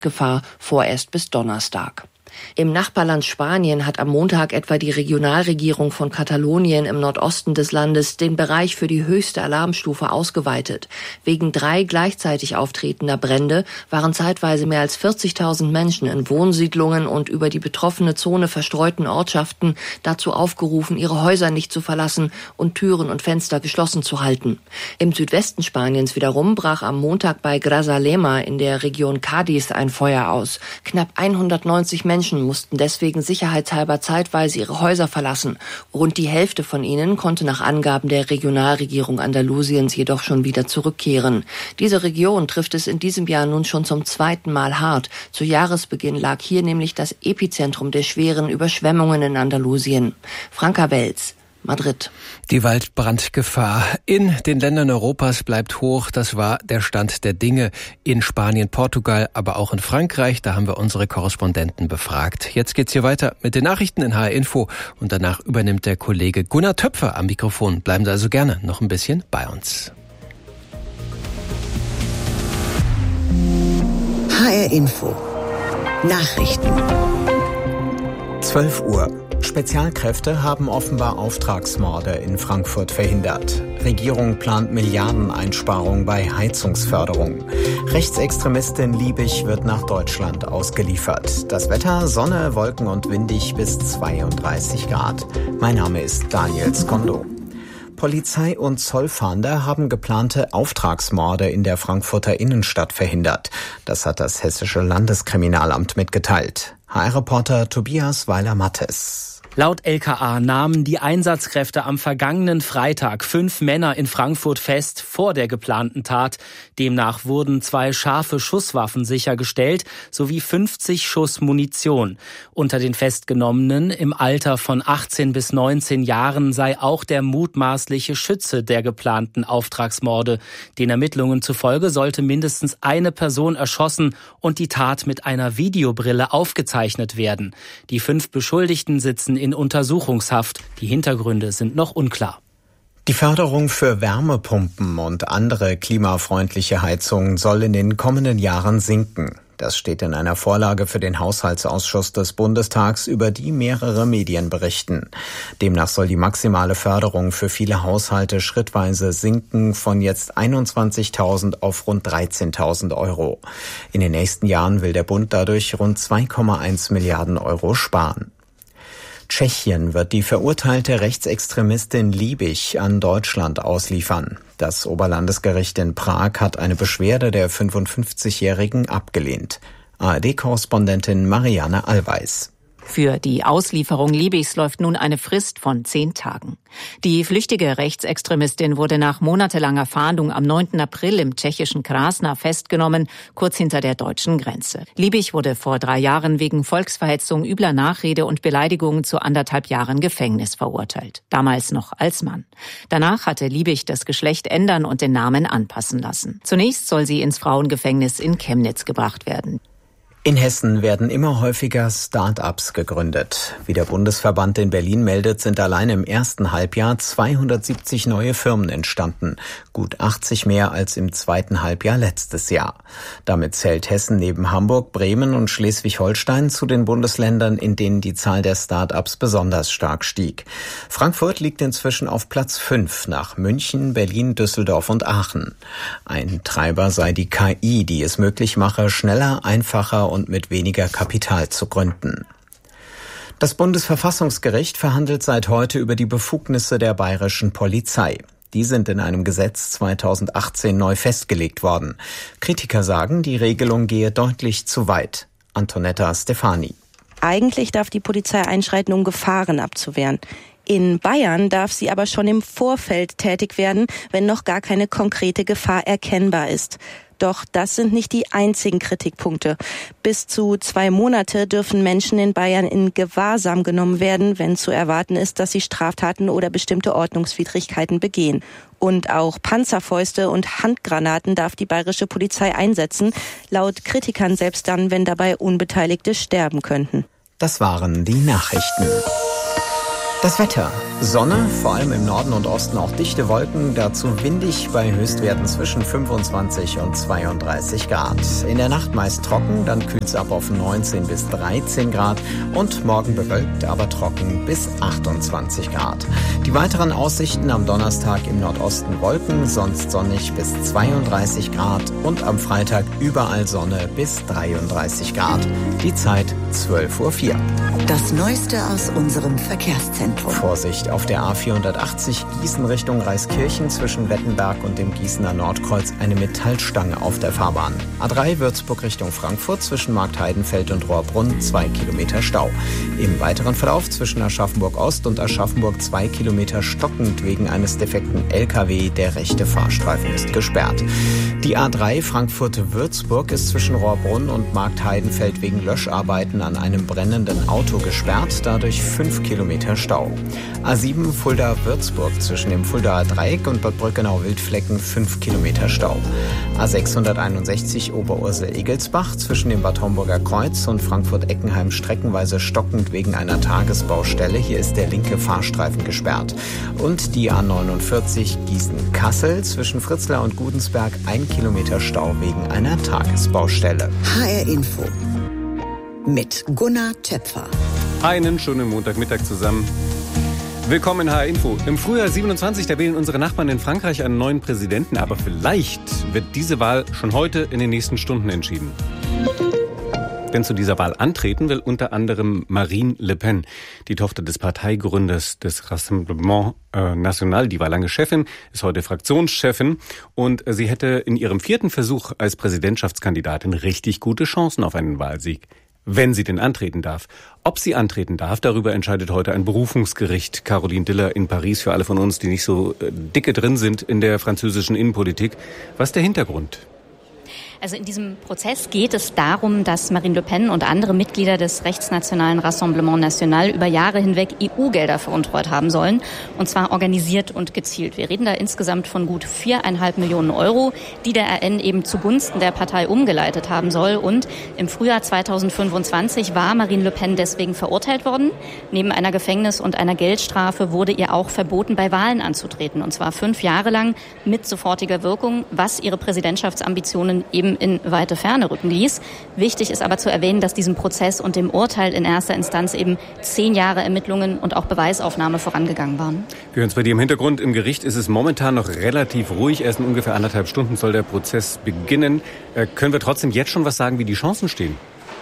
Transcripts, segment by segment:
Gefahr vorerst bis Donnerstag. Im Nachbarland Spanien hat am Montag etwa die Regionalregierung von Katalonien im Nordosten des Landes den Bereich für die höchste Alarmstufe ausgeweitet. Wegen 3 gleichzeitig auftretender Brände waren zeitweise mehr als 40.000 Menschen in Wohnsiedlungen und über die betroffene Zone verstreuten Ortschaften dazu aufgerufen, ihre Häuser nicht zu verlassen und Türen und Fenster geschlossen zu halten. Im Südwesten Spaniens wiederum brach am Montag bei Grazalema in der Region Cádiz ein Feuer aus. Knapp 190 Menschen mussten deswegen sicherheitshalber zeitweise ihre Häuser verlassen. Rund die Hälfte von ihnen konnte nach Angaben der Regionalregierung Andalusiens jedoch schon wieder zurückkehren. Diese Region trifft es in diesem Jahr nun schon zum 2. Mal hart. Zu Jahresbeginn lag hier nämlich das Epizentrum der schweren Überschwemmungen in Andalusien. Franka Welz, Madrid. Die Waldbrandgefahr in den Ländern Europas bleibt hoch. Das war der Stand der Dinge in Spanien, Portugal, aber auch in Frankreich. Da haben wir unsere Korrespondenten befragt. Jetzt geht's hier weiter mit den Nachrichten in HR Info und danach übernimmt der Kollege Gunnar Töpfer am Mikrofon. Bleiben Sie also gerne noch ein bisschen bei uns. HR Info. Nachrichten. 12 Uhr. Spezialkräfte haben offenbar Auftragsmorde in Frankfurt verhindert. Regierung plant Milliardeneinsparung bei Heizungsförderung. Rechtsextremistin Liebig wird nach Deutschland ausgeliefert. Das Wetter, Sonne, Wolken und windig bis 32 Grad. Mein Name ist Daniel Skondo. Polizei und Zollfahnder haben geplante Auftragsmorde in der Frankfurter Innenstadt verhindert. Das hat das Hessische Landeskriminalamt mitgeteilt. HR-Reporter Tobias Weiler-Mattes. Laut LKA nahmen die Einsatzkräfte am vergangenen Freitag 5 Männer in Frankfurt fest vor der geplanten Tat. Demnach wurden 2 scharfe Schusswaffen sichergestellt sowie 50 Schuss Munition. Unter den Festgenommenen im Alter von 18 bis 19 Jahren sei auch der mutmaßliche Schütze der geplanten Auftragsmorde. Den Ermittlungen zufolge sollte mindestens eine Person erschossen und die Tat mit einer Videobrille aufgezeichnet werden. Die 5 Beschuldigten sitzen in Untersuchungshaft. Die Hintergründe sind noch unklar. Die Förderung für Wärmepumpen und andere klimafreundliche Heizungen soll in den kommenden Jahren sinken. Das steht in einer Vorlage für den Haushaltsausschuss des Bundestags, über die mehrere Medien berichten. Demnach soll die maximale Förderung für viele Haushalte schrittweise sinken von jetzt 21.000 auf rund 13.000 Euro. In den nächsten Jahren will der Bund dadurch rund 2,1 Milliarden Euro sparen. Tschechien wird die verurteilte Rechtsextremistin Liebig an Deutschland ausliefern. Das Oberlandesgericht in Prag hat eine Beschwerde der 55-Jährigen abgelehnt. ARD-Korrespondentin Marianne Allweis. Für die Auslieferung Liebigs läuft nun eine Frist von 10 Tagen. Die flüchtige Rechtsextremistin wurde nach monatelanger Fahndung am 9. April im tschechischen Krasna festgenommen, kurz hinter der deutschen Grenze. Liebig wurde vor 3 Jahren wegen Volksverhetzung, übler Nachrede und Beleidigung zu 1,5 Jahren Gefängnis verurteilt. Damals noch als Mann. Danach hatte Liebig das Geschlecht ändern und den Namen anpassen lassen. Zunächst soll sie ins Frauengefängnis in Chemnitz gebracht werden. In Hessen werden immer häufiger Start-ups gegründet. Wie der Bundesverband in Berlin meldet, sind allein im ersten Halbjahr 270 neue Firmen entstanden. Gut 80 mehr als im zweiten Halbjahr letztes Jahr. Damit zählt Hessen neben Hamburg, Bremen und Schleswig-Holstein zu den Bundesländern, in denen die Zahl der Start-ups besonders stark stieg. Frankfurt liegt inzwischen auf Platz 5 nach München, Berlin, Düsseldorf und Aachen. Ein Treiber sei die KI, die es möglich mache, schneller, einfacher und mit weniger Kapital zu gründen. Das Bundesverfassungsgericht verhandelt seit heute über die Befugnisse der bayerischen Polizei. Die sind in einem Gesetz 2018 neu festgelegt worden. Kritiker sagen, die Regelung gehe deutlich zu weit. Antonetta Stefani. Eigentlich darf die Polizei einschreiten, um Gefahren abzuwehren. In Bayern darf sie aber schon im Vorfeld tätig werden, wenn noch gar keine konkrete Gefahr erkennbar ist. Doch das sind nicht die einzigen Kritikpunkte. Bis zu 2 Monate dürfen Menschen in Bayern in Gewahrsam genommen werden, wenn zu erwarten ist, dass sie Straftaten oder bestimmte Ordnungswidrigkeiten begehen. Und auch Panzerfäuste und Handgranaten darf die bayerische Polizei einsetzen, laut Kritikern selbst dann, wenn dabei Unbeteiligte sterben könnten. Das waren die Nachrichten. Das Wetter. Sonne, vor allem im Norden und Osten auch dichte Wolken, dazu windig bei Höchstwerten zwischen 25 und 32 Grad. In der Nacht meist trocken, dann kühlt es ab auf 19 bis 13 Grad und morgen bewölkt, aber trocken bis 28 Grad. Die weiteren Aussichten am Donnerstag im Nordosten Wolken, sonst sonnig bis 32 Grad und am Freitag überall Sonne bis 33 Grad. Die Zeit 12:04 Uhr. Das Neueste aus unserem Verkehrszentrum. Vorsicht auf der A480 Gießen Richtung Reiskirchen zwischen Wettenberg und dem Gießener Nordkreuz eine Metallstange auf der Fahrbahn. A3 Würzburg Richtung Frankfurt zwischen Marktheidenfeld und Rohrbrunn 2 Kilometer Stau. Im weiteren Verlauf zwischen Aschaffenburg Ost und Aschaffenburg 2 Kilometer stockend wegen eines defekten LKW. Der rechte Fahrstreifen ist gesperrt. Die A3 Frankfurt-Würzburg ist zwischen Rohrbrunn und Marktheidenfeld wegen Löscharbeiten an einem brennenden Auto gesperrt, dadurch 5 Kilometer Stau. A7 Fulda-Würzburg zwischen dem Fuldaer Dreieck und Bad Brückenau-Wildflecken 5 Kilometer Stau. A661 Oberursel-Egelsbach zwischen dem Bad Homburger Kreuz und Frankfurt-Eckenheim streckenweise stockend wegen einer Tagesbaustelle. Hier ist der linke Fahrstreifen gesperrt. Und die A49 Gießen-Kassel zwischen Fritzlar und Gudensberg 1 Kilometer Stau wegen einer Tagesbaustelle. HR Info mit Gunnar Töpfer. Einen schönen Montagmittag zusammen. Willkommen in HR Info. Im Frühjahr 27, da wählen unsere Nachbarn in Frankreich einen neuen Präsidenten. Aber vielleicht wird diese Wahl schon heute in den nächsten Stunden entschieden. Denn zu dieser Wahl antreten will unter anderem Marine Le Pen, die Tochter des Parteigründers des Rassemblement National. Die war lange Chefin, ist heute Fraktionschefin und sie hätte in ihrem 4. Versuch als Präsidentschaftskandidatin richtig gute Chancen auf einen Wahlsieg. Wenn sie denn antreten darf. Ob sie antreten darf, darüber entscheidet heute ein Berufungsgericht. Caroline Diller in Paris, für alle von uns, die nicht so dicke drin sind in der französischen Innenpolitik. Was ist der Hintergrund? Also in diesem Prozess geht es darum, dass Marine Le Pen und andere Mitglieder des rechtsnationalen Rassemblement National über Jahre hinweg EU-Gelder veruntreut haben sollen. Und zwar organisiert und gezielt. Wir reden da insgesamt von gut 4,5 Millionen Euro, die der RN eben zugunsten der Partei umgeleitet haben soll. Und im Frühjahr 2025 war Marine Le Pen deswegen verurteilt worden. Neben einer Gefängnis- und einer Geldstrafe wurde ihr auch verboten, bei Wahlen anzutreten. Und zwar 5 Jahre lang mit sofortiger Wirkung, was ihre Präsidentschaftsambitionen eben in weite Ferne rücken ließ. Wichtig ist aber zu erwähnen, dass diesem Prozess und dem Urteil in erster Instanz eben 10 Jahre Ermittlungen und auch Beweisaufnahme vorangegangen waren. Wir hören es bei dir im Hintergrund. Im Gericht ist es momentan noch relativ ruhig. Erst in ungefähr 1,5 Stunden soll der Prozess beginnen. Können wir trotzdem jetzt schon was sagen, wie die Chancen stehen?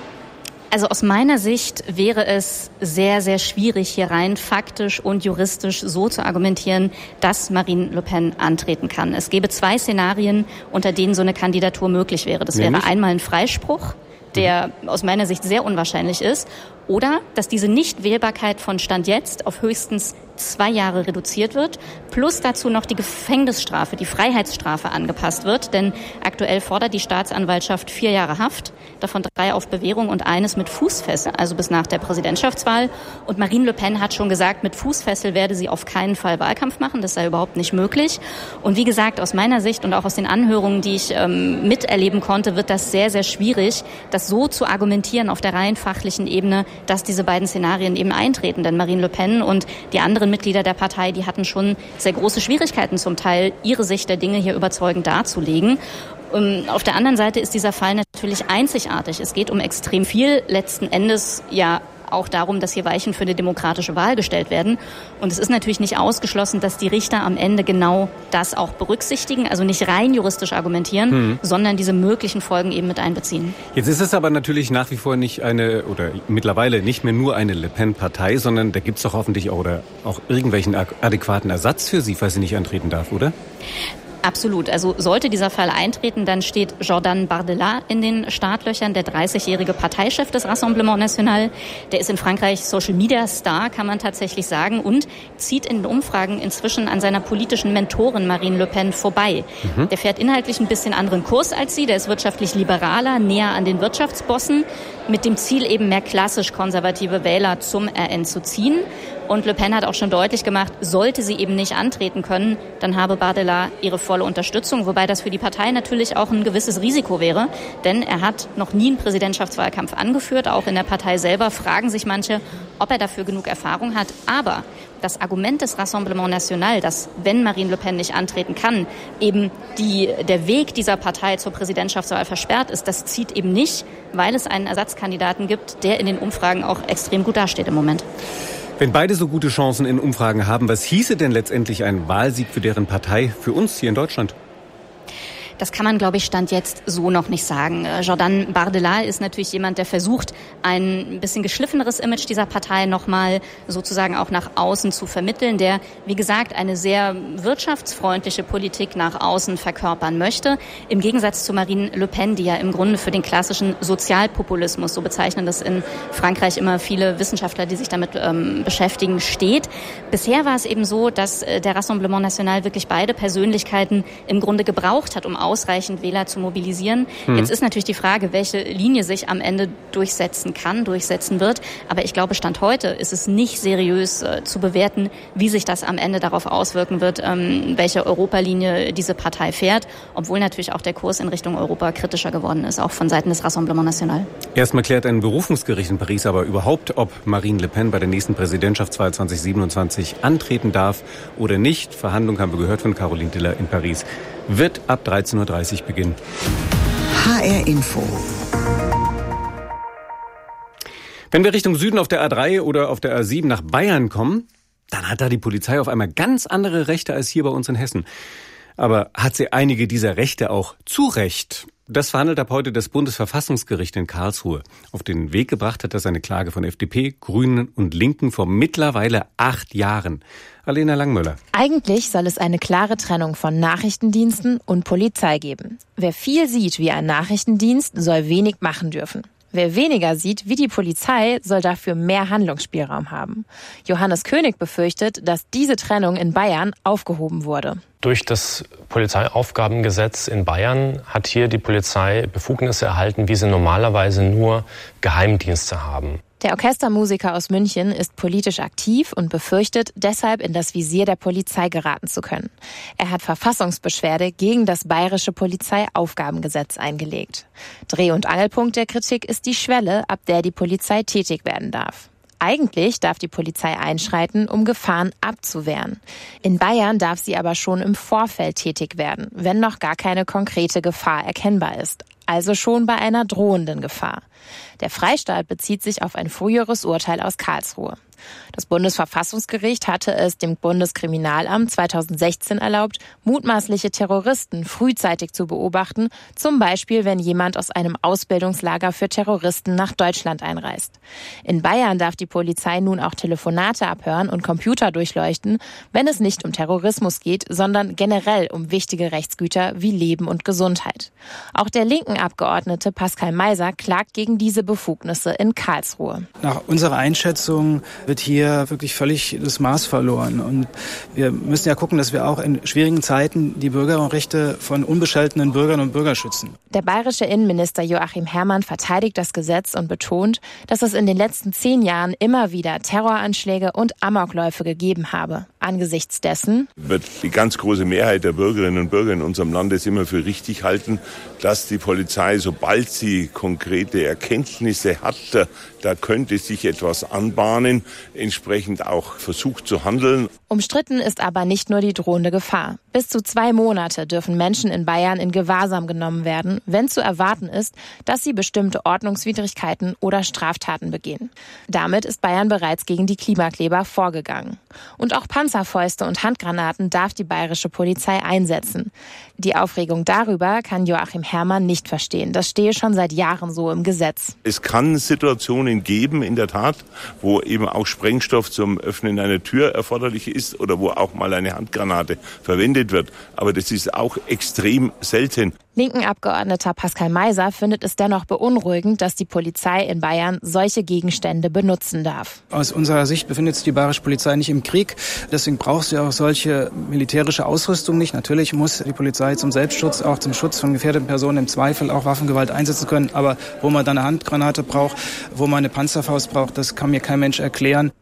Also aus meiner Sicht wäre es sehr, sehr schwierig, hier rein faktisch und juristisch so zu argumentieren, dass Marine Le Pen antreten kann. Es gäbe 2 Szenarien, unter denen so eine Kandidatur möglich wäre. Das wäre einmal ein Freispruch, der aus meiner Sicht sehr unwahrscheinlich ist, oder dass diese Nichtwählbarkeit von Stand jetzt auf höchstens 2 Jahre reduziert wird, plus dazu noch die Gefängnisstrafe, die Freiheitsstrafe angepasst wird, denn aktuell fordert die Staatsanwaltschaft 4 Jahre Haft, davon 3 auf Bewährung und eines mit Fußfessel, also bis nach der Präsidentschaftswahl. Und Marine Le Pen hat schon gesagt, mit Fußfessel werde sie auf keinen Fall Wahlkampf machen, das sei überhaupt nicht möglich. Und wie gesagt, aus meiner Sicht und auch aus den Anhörungen, die ich miterleben konnte, wird das sehr, sehr schwierig, das so zu argumentieren auf der rein fachlichen Ebene, dass diese beiden Szenarien eben eintreten. Denn Marine Le Pen und die anderen Mitglieder der Partei, die hatten schon sehr große Schwierigkeiten zum Teil, ihre Sicht der Dinge hier überzeugend darzulegen. Auf der anderen Seite ist dieser Fall natürlich einzigartig. Es geht um extrem viel, letzten Endes ja auch darum, dass hier Weichen für eine demokratische Wahl gestellt werden. Und es ist natürlich nicht ausgeschlossen, dass die Richter am Ende genau das auch berücksichtigen, also nicht rein juristisch argumentieren, sondern diese möglichen Folgen eben mit einbeziehen. Jetzt ist es aber natürlich nach wie vor nicht eine, oder mittlerweile nicht mehr nur eine Le Pen-Partei, sondern da gibt es doch hoffentlich auch irgendwelchen adäquaten Ersatz für sie, falls sie nicht antreten darf, oder? Absolut. Also sollte dieser Fall eintreten, dann steht Jordan Bardella in den Startlöchern, der 30-jährige Parteichef des Rassemblement National. Der ist in Frankreich Social-Media-Star, kann man tatsächlich sagen, und zieht in den Umfragen inzwischen an seiner politischen Mentorin Marine Le Pen vorbei. Der fährt inhaltlich ein bisschen anderen Kurs als sie. Der ist wirtschaftlich liberaler, näher an den Wirtschaftsbossen, mit dem Ziel eben mehr klassisch konservative Wähler zum RN zu ziehen. Und Le Pen hat auch schon deutlich gemacht, sollte sie eben nicht antreten können, dann habe Bardella ihre volle Unterstützung, wobei das für die Partei natürlich auch ein gewisses Risiko wäre, denn er hat noch nie einen Präsidentschaftswahlkampf angeführt. Auch in der Partei selber fragen sich manche, ob er dafür genug Erfahrung hat. Aber das Argument des Rassemblement National, dass, wenn Marine Le Pen nicht antreten kann, eben der Weg dieser Partei zur Präsidentschaftswahl versperrt ist, das zieht eben nicht, weil es einen Ersatzkandidaten gibt, der in den Umfragen auch extrem gut dasteht im Moment. Wenn beide so gute Chancen in Umfragen haben, was hieße denn letztendlich ein Wahlsieg für deren Partei, für uns hier in Deutschland? Das kann man, glaube ich, Stand jetzt so noch nicht sagen. Jordan Bardella ist natürlich jemand, der versucht, ein bisschen geschliffeneres Image dieser Partei nochmal sozusagen auch nach außen zu vermitteln, der, wie gesagt, eine sehr wirtschaftsfreundliche Politik nach außen verkörpern möchte. Im Gegensatz zu Marine Le Pen, die ja im Grunde für den klassischen Sozialpopulismus, so bezeichnen das in Frankreich immer viele Wissenschaftler, die sich damit beschäftigen, steht. Bisher war es eben so, dass der Rassemblement National wirklich beide Persönlichkeiten im Grunde gebraucht hat, um ausreichend Wähler zu mobilisieren. Jetzt ist natürlich die Frage, welche Linie sich am Ende durchsetzen wird. Aber ich glaube, Stand heute ist es nicht seriös zu bewerten, wie sich das am Ende darauf auswirken wird, welche Europalinie diese Partei fährt. Obwohl natürlich auch der Kurs in Richtung Europa kritischer geworden ist, auch von Seiten des Rassemblement National. Erstmal klärt ein Berufungsgericht in Paris aber überhaupt, ob Marine Le Pen bei der nächsten Präsidentschaftswahl 2027 antreten darf oder nicht. Verhandlung haben wir gehört von Caroline Diller in Paris. Wird ab 13.30 Uhr beginnen. HR Info. Wenn wir Richtung Süden auf der A3 oder auf der A7 nach Bayern kommen, dann hat da die Polizei auf einmal ganz andere Rechte als hier bei uns in Hessen. Aber hat sie einige dieser Rechte auch zu Recht? Das verhandelt ab heute das Bundesverfassungsgericht in Karlsruhe. Auf den Weg gebracht hat das eine Klage von FDP, Grünen und Linken vor mittlerweile 8 Jahren. Alena Langmöller. Eigentlich soll es eine klare Trennung von Nachrichtendiensten und Polizei geben. Wer viel sieht wie ein Nachrichtendienst, soll wenig machen dürfen. Wer weniger sieht wie die Polizei, soll dafür mehr Handlungsspielraum haben. Johannes König befürchtet, dass diese Trennung in Bayern aufgehoben wurde. Durch das Polizeiaufgabengesetz in Bayern hat hier die Polizei Befugnisse erhalten, wie sie normalerweise nur Geheimdienste haben. Der Orchestermusiker aus München ist politisch aktiv und befürchtet, deshalb in das Visier der Polizei geraten zu können. Er hat Verfassungsbeschwerde gegen das bayerische Polizeiaufgabengesetz eingelegt. Dreh- und Angelpunkt der Kritik ist die Schwelle, ab der die Polizei tätig werden darf. Eigentlich darf die Polizei einschreiten, um Gefahren abzuwehren. In Bayern darf sie aber schon im Vorfeld tätig werden, wenn noch gar keine konkrete Gefahr erkennbar ist. Also schon bei einer drohenden Gefahr. Der Freistaat bezieht sich auf ein früheres Urteil aus Karlsruhe. Das Bundesverfassungsgericht hatte es dem Bundeskriminalamt 2016 erlaubt, mutmaßliche Terroristen frühzeitig zu beobachten, zum Beispiel wenn jemand aus einem Ausbildungslager für Terroristen nach Deutschland einreist. In Bayern darf die Polizei nun auch Telefonate abhören und Computer durchleuchten, wenn es nicht um Terrorismus geht, sondern generell um wichtige Rechtsgüter wie Leben und Gesundheit. Auch der linken Abgeordnete Pascal Meiser klagt gegen diese Befugnisse in Karlsruhe. Nach unserer Einschätzung wird hier wirklich völlig das Maß verloren. Und wir müssen ja gucken, dass wir auch in schwierigen Zeiten die Bürgerrechte von unbescholtenen Bürgern und Bürgern schützen. Der bayerische Innenminister Joachim Herrmann verteidigt das Gesetz und betont, dass es in den letzten 10 Jahren immer wieder Terroranschläge und Amokläufe gegeben habe. Angesichts dessen wird die ganz große Mehrheit der Bürgerinnen und Bürger in unserem Land es immer für richtig halten, dass die Polizei, sobald sie konkrete Erkenntnisse hat, da könnte sich etwas anbahnen, entsprechend auch versucht zu handeln. Umstritten ist aber nicht nur die drohende Gefahr. Bis zu 2 Monate dürfen Menschen in Bayern in Gewahrsam genommen werden, wenn zu erwarten ist, dass sie bestimmte Ordnungswidrigkeiten oder Straftaten begehen. Damit ist Bayern bereits gegen die Klimakleber vorgegangen. Und auch Panzerfäuste und Handgranaten darf die bayerische Polizei einsetzen. Die Aufregung darüber kann Joachim Herrmann nicht verstehen. Das stehe schon seit Jahren so im Gesetz. Es kann Situationen geben, in der Tat, wo eben auch Sprengstoff zum Öffnen einer Tür erforderlich ist oder wo auch mal eine Handgranate verwendet wird. Aber das ist auch extrem selten. Linken Abgeordneter Pascal Meiser findet es dennoch beunruhigend, dass die Polizei in Bayern solche Gegenstände benutzen darf. Aus unserer Sicht befindet sich die bayerische Polizei nicht im Krieg. Deswegen braucht sie auch solche militärische Ausrüstung nicht. Natürlich muss die Polizei zum Selbstschutz, auch zum Schutz von gefährdeten Personen im Zweifel auch Waffengewalt einsetzen können. Aber wo man dann eine Handgranate braucht, wo man eine Panzerfaust braucht, das kann mir kein Mensch erklären.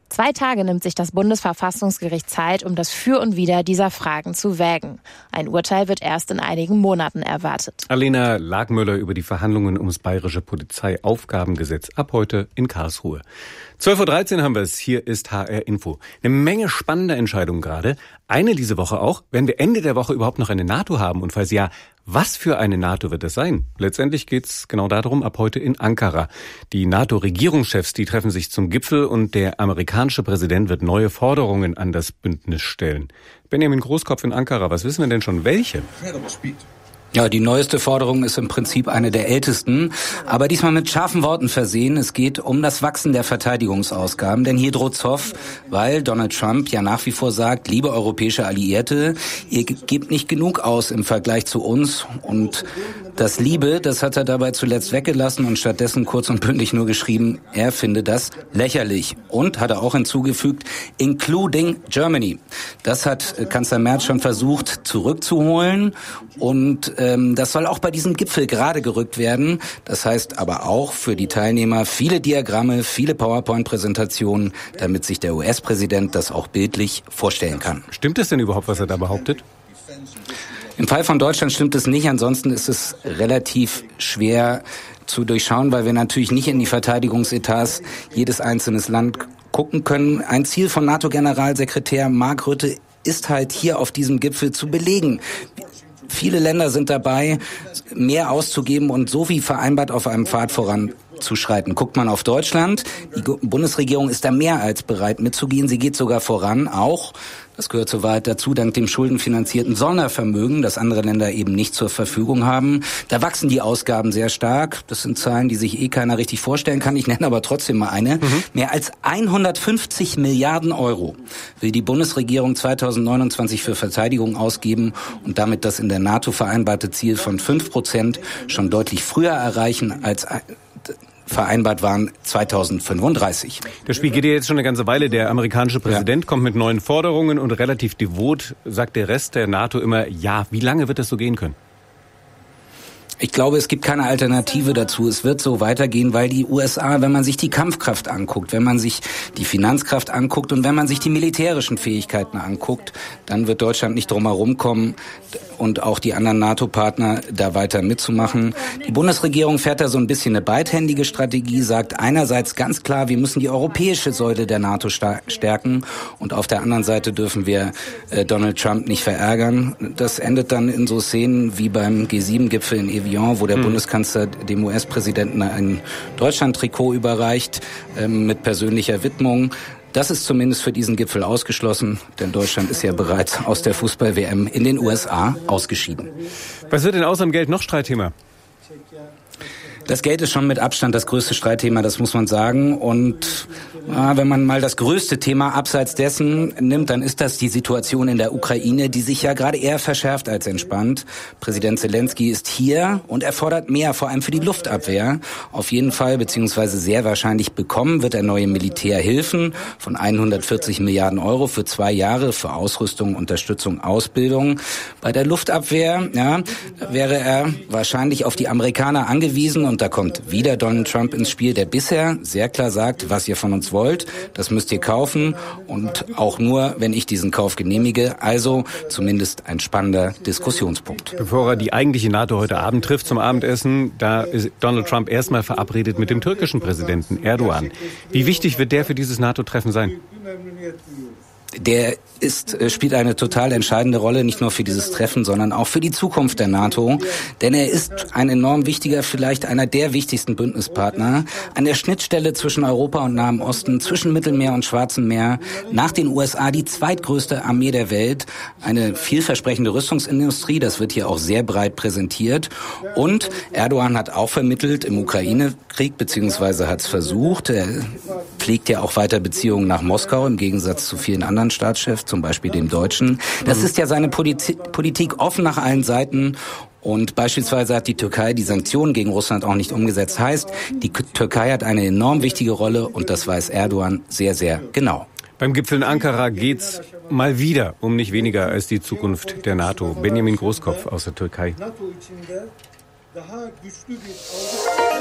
2 Tage nimmt sich das Bundesverfassungsgericht Zeit, um das Für und Wider dieser Fragen zu wägen. Ein Urteil wird erst in einigen Monaten erwartet. Alena Lagmöller über die Verhandlungen ums Bayerische Polizeiaufgabengesetz ab heute in Karlsruhe. 12.13 Uhr haben wir es. Hier ist HR Info. Eine Menge spannender Entscheidungen gerade. Eine diese Woche auch, wenn wir Ende der Woche überhaupt noch eine NATO haben. Und falls ja, was für eine NATO wird es sein? Letztendlich geht's genau darum, ab heute in Ankara. Die NATO-Regierungschefs, die treffen sich zum Gipfel und der amerikanische Präsident wird neue Forderungen an das Bündnis stellen. Benjamin Großkopf in Ankara, was wissen wir denn schon? Welche? Ja, die neueste Forderung ist im Prinzip eine der ältesten, aber diesmal mit scharfen Worten versehen. Es geht um das Wachsen der Verteidigungsausgaben, denn hier droht Zoff, weil Donald Trump ja nach wie vor sagt, liebe europäische Alliierte, ihr gebt nicht genug aus im Vergleich zu uns. Und das Liebe, das hat er dabei zuletzt weggelassen und stattdessen kurz und bündig nur geschrieben, er finde das lächerlich. Und hat er auch hinzugefügt, including Germany. Das hat Kanzler Merz schon versucht zurückzuholen und das soll auch bei diesem Gipfel gerade gerückt werden. Das heißt aber auch für die Teilnehmer viele Diagramme, viele PowerPoint-Präsentationen, damit sich der US-Präsident das auch bildlich vorstellen kann. Stimmt es denn überhaupt, was er da behauptet? Im Fall von Deutschland stimmt es nicht. Ansonsten ist es relativ schwer zu durchschauen, weil wir natürlich nicht in die Verteidigungsetats jedes einzelnes Land gucken können. Ein Ziel von NATO-Generalsekretär Mark Rutte ist halt hier auf diesem Gipfel zu belegen. Viele Länder sind dabei, mehr auszugeben und so wie vereinbart auf einem Pfad voranzuschreiten. Guckt man auf Deutschland, die Bundesregierung ist da mehr als bereit mitzugehen. Sie geht sogar voran, auch, das gehört zur Wahrheit dazu, dank dem schuldenfinanzierten Sondervermögen, das andere Länder eben nicht zur Verfügung haben. Da wachsen die Ausgaben sehr stark. Das sind Zahlen, die sich keiner richtig vorstellen kann. Ich nenne aber trotzdem mal eine. Mehr als 150 Milliarden Euro will die Bundesregierung 2029 für Verteidigung ausgeben und damit das in der NATO vereinbarte Ziel von 5% schon deutlich früher erreichen als vereinbart waren 2035. Das Spiel geht ja jetzt schon eine ganze Weile. Der amerikanische Präsident kommt mit neuen Forderungen und relativ devot sagt der Rest der NATO immer, ja, wie lange wird das so gehen können? Ich glaube, es gibt keine Alternative dazu. Es wird so weitergehen, weil die USA, wenn man sich die Kampfkraft anguckt, wenn man sich die Finanzkraft anguckt und wenn man sich die militärischen Fähigkeiten anguckt, dann wird Deutschland nicht drum herum kommen und auch die anderen NATO-Partner da weiter mitzumachen. Die Bundesregierung fährt da so ein bisschen eine beidhändige Strategie, sagt einerseits ganz klar, wir müssen die europäische Säule der NATO stärken und auf der anderen Seite dürfen wir Donald Trump nicht verärgern. Das endet dann in so Szenen wie beim G7-Gipfel in Evian, wo der Bundeskanzler dem US-Präsidenten ein Deutschland-Trikot überreicht mit persönlicher Widmung. Das ist zumindest für diesen Gipfel ausgeschlossen, denn Deutschland ist ja bereits aus der Fußball-WM in den USA ausgeschieden. Was wird denn außer dem Geld noch Streitthema? Das Geld ist schon mit Abstand das größte Streitthema, das muss man sagen. Und wenn man mal das größte Thema abseits dessen nimmt, dann ist das die Situation in der Ukraine, die sich ja gerade eher verschärft als entspannt. Präsident Zelensky ist hier und er fordert mehr, vor allem für die Luftabwehr. Auf jeden Fall, beziehungsweise sehr wahrscheinlich bekommen wird er neue Militärhilfen von 140 Milliarden Euro für 2 Jahre für Ausrüstung, Unterstützung, Ausbildung. Bei der Luftabwehr wäre er wahrscheinlich auf die Amerikaner angewiesen und da kommt wieder Donald Trump ins Spiel, der bisher sehr klar sagt, was ihr von uns wollt, das müsst ihr kaufen und auch nur, wenn ich diesen Kauf genehmige. Also zumindest ein spannender Diskussionspunkt. Bevor er die eigentliche NATO heute Abend trifft zum Abendessen, da ist Donald Trump erstmal verabredet mit dem türkischen Präsidenten Erdogan. Wie wichtig wird der für dieses NATO-Treffen sein? Der spielt eine total entscheidende Rolle, nicht nur für dieses Treffen, sondern auch für die Zukunft der NATO. Denn er ist ein enorm wichtiger, vielleicht einer der wichtigsten Bündnispartner an der Schnittstelle zwischen Europa und Nahem Osten, zwischen Mittelmeer und Schwarzem Meer, nach den USA die zweitgrößte Armee der Welt, eine vielversprechende Rüstungsindustrie, das wird hier auch sehr breit präsentiert. Und Erdogan hat auch vermittelt im Ukraine-Krieg, beziehungsweise hat es versucht. Er pflegt ja auch weiter Beziehungen nach Moskau, im Gegensatz zu vielen anderen Staatschefs, zum Beispiel dem Deutschen. Das ist ja seine Politik offen nach allen Seiten. Und beispielsweise hat die Türkei die Sanktionen gegen Russland auch nicht umgesetzt. Heißt, die Türkei hat eine enorm wichtige Rolle und das weiß Erdogan sehr, sehr genau. Beim Gipfel in Ankara geht's mal wieder um nicht weniger als die Zukunft der NATO. Benjamin Großkopf aus der Türkei.